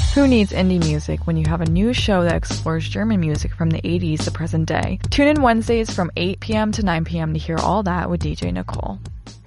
Who needs indie music when you have a new show that explores German music from the 80s to present day? Tune in Wednesdays from 8 p.m. to 9 p.m. to hear all that with DJ Nicole.